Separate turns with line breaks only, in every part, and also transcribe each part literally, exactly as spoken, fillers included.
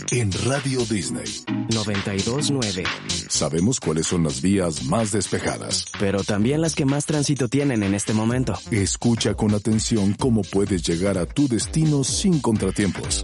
En Radio Disney
noventa y dos punto nueve.
Sabemos cuáles son las vías más despejadas,
pero también las que más tránsito tienen en este momento.
Escucha con atención cómo puedes llegar a tu destino sin contratiempos.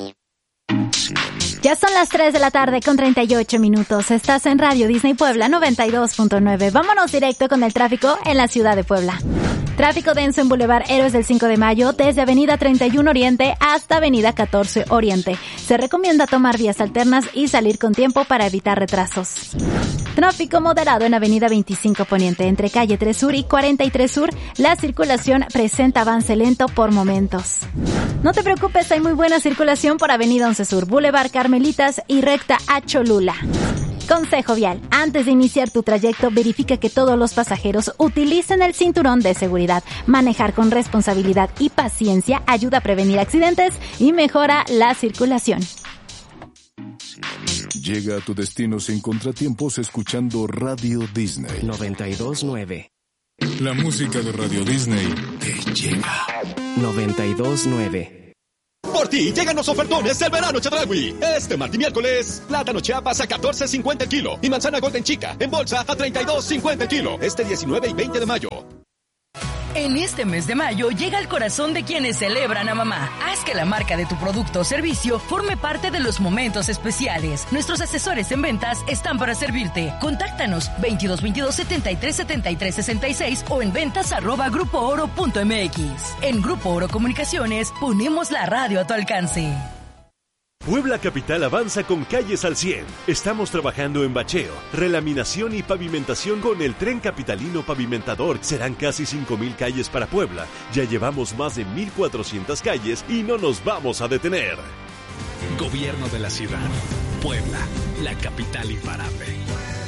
Ya son las tres de la tarde con treinta y ocho minutos. Estás en Radio Disney Puebla noventa y dos punto nueve. Vámonos directo con el tráfico en la ciudad de Puebla. Tráfico denso en Boulevard Héroes del cinco de mayo, desde Avenida treinta y uno Oriente hasta Avenida catorce Oriente. Se recomienda tomar vías alternas y salir con tiempo para evitar retrasos. Tráfico moderado en Avenida veinticinco Poniente, entre Calle tres Sur y cuarenta y tres Sur. La circulación presenta avance lento por momentos. No te preocupes, hay muy buena circulación por Avenida once Sur, Boulevard Carmelitas y recta a Cholula. Consejo vial: antes de iniciar tu trayecto, verifica que todos los pasajeros utilicen el cinturón de seguridad. Manejar con responsabilidad y paciencia ayuda a prevenir accidentes y mejora la circulación.
Llega a tu destino sin contratiempos escuchando Radio Disney
noventa y dos punto nueve.
La música de Radio Disney te llega.
noventa y dos punto nueve.
Por ti llegan los ofertones del verano Chedraui. Este martes y miércoles, plátano Chiapas a catorce cincuenta el kilo y manzana Golden Chica en bolsa a treinta y dos cincuenta el kilo. Este diecinueve y veinte de mayo.
En este mes de mayo llega al corazón de quienes celebran a mamá. Haz que la marca de tu producto o servicio forme parte de los momentos especiales. Nuestros asesores en ventas están para servirte. Contáctanos veintidós veintidós setenta y tres setenta y tres sesenta y seis o en ventas arroba grupo oro punto mx. En Grupo Oro Comunicaciones ponemos la radio a tu alcance.
Puebla Capital avanza con calles al cien. Estamos trabajando en bacheo, relaminación y pavimentación con el Tren Capitalino Pavimentador. Serán casi cinco mil calles para Puebla. Ya llevamos más de mil cuatrocientas calles y no nos vamos a detener.
Gobierno de la ciudad. Puebla, la capital imparable.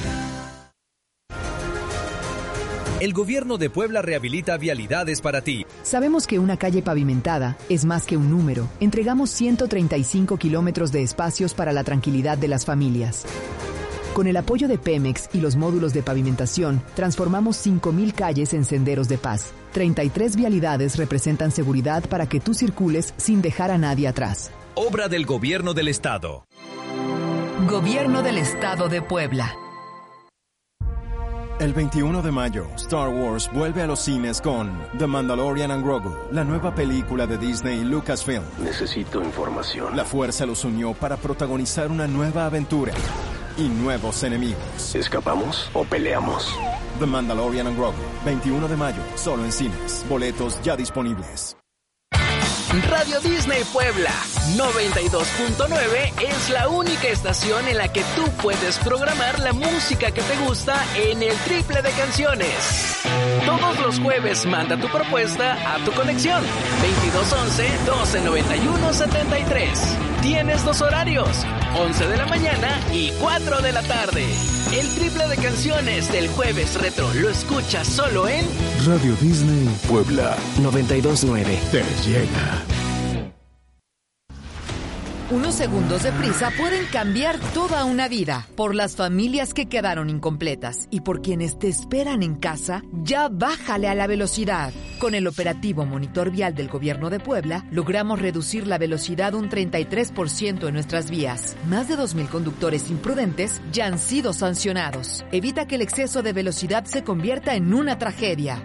El gobierno de Puebla rehabilita vialidades para ti.
Sabemos que una calle pavimentada es más que un número. Entregamos ciento treinta y cinco kilómetros de espacios para la tranquilidad de las familias. Con el apoyo de Pemex y los módulos de pavimentación, transformamos cinco mil calles en senderos de paz. treinta y tres vialidades representan seguridad para que tú circules sin dejar a nadie atrás.
Obra del Gobierno del Estado.
Gobierno del Estado de Puebla.
El veintiuno de mayo, Star Wars vuelve a los cines con The Mandalorian and Grogu, la nueva película de Disney y Lucasfilm.
Necesito información.
La fuerza los unió para protagonizar una nueva aventura y nuevos enemigos.
¿Escapamos o peleamos?
The Mandalorian and Grogu, veintiuno de mayo, solo en cines. Boletos ya disponibles.
Radio Disney Puebla noventa y dos punto nueve es la única estación en la que tú puedes programar la música que te gusta en el triple de canciones. Todos los jueves manda tu propuesta a tu conexión veintidós once doce noventa y uno setenta y tres. Tienes dos horarios, once de la mañana y cuatro de la tarde. El triple de canciones del jueves retro lo escuchas solo en
Radio Disney Puebla
noventa y dos punto nueve.
Te llega.
Unos segundos de prisa pueden cambiar toda una vida. Por las familias que quedaron incompletas y por quienes te esperan en casa, ya bájale a la velocidad. Con el operativo Monitor Vial del Gobierno de Puebla, logramos reducir la velocidad un treinta y tres por ciento en nuestras vías. Más de dos mil conductores imprudentes ya han sido sancionados. Evita que el exceso de velocidad se convierta en una tragedia.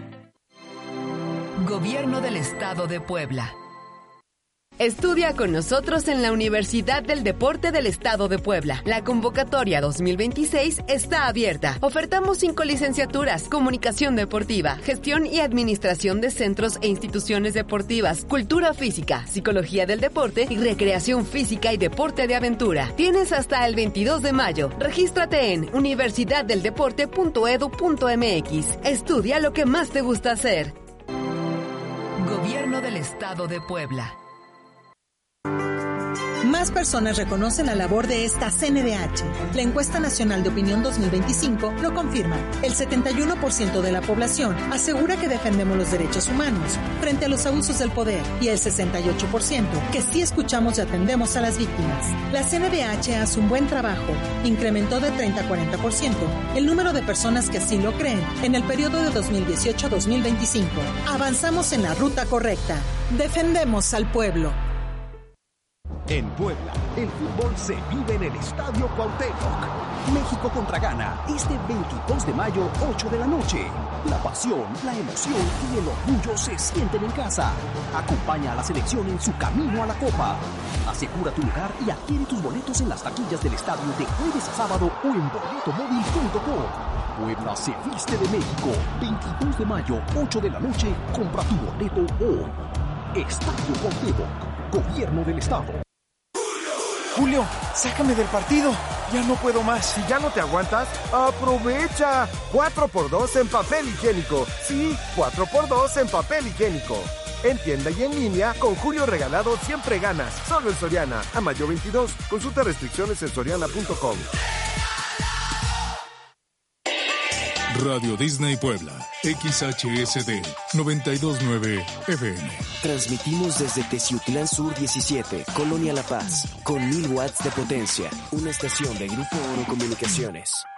Gobierno del Estado de Puebla.
Estudia con nosotros en la Universidad del Deporte del Estado de Puebla. La convocatoria dos mil veintiséis está abierta. Ofertamos cinco licenciaturas: Comunicación Deportiva, Gestión y Administración de Centros e Instituciones Deportivas, Cultura Física, Psicología del Deporte y Recreación Física y Deporte de Aventura. Tienes hasta el veintidós de mayo. Regístrate en universidad del deporte punto edu punto mx. Estudia lo que más te gusta hacer.
Gobierno del Estado de Puebla.
Más personas reconocen la labor de esta C N D H. La Encuesta Nacional de Opinión dos mil veinticinco lo confirma. El setenta y uno por ciento de la población asegura que defendemos los derechos humanos frente a los abusos del poder y el sesenta y ocho por ciento que sí escuchamos y atendemos a las víctimas. La C N D H hace un buen trabajo. Incrementó de treinta a cuarenta por ciento el número de personas que así lo creen en el periodo de dos mil dieciocho a dos mil veinticinco. Avanzamos en la ruta correcta. Defendemos al pueblo.
En Puebla,
El fútbol se vive en el Estadio Cuauhtémoc. México contra Ghana, este veintidós de mayo, ocho de la noche. La pasión, la emoción y el orgullo se sienten en casa. Acompaña a la selección en su camino a la Copa. Asegura tu lugar y adquiere tus boletos en las taquillas del estadio de jueves a sábado o en boleto móvil punto com. Puebla se viste de México. veintidós de mayo, ocho de la noche. Compra tu boleto hoy. Estadio Cuauhtémoc, Gobierno del Estado.
Julio, sácame del partido. Ya no puedo más.
Si ya no te aguantas, aprovecha. cuatro por dos en papel higiénico. Sí, cuatro por dos en papel higiénico. En tienda y en línea, con Julio regalado siempre ganas. Solo en Soriana. A mayo veintidós. Consulta restricciones en soriana punto com.
Radio Disney Puebla, X H S D noventa y dos punto nueve F M.
Transmitimos desde Teciutlán Sur diecisiete, Colonia La Paz, con mil watts de potencia. Una estación de Grupo Oro Comunicaciones.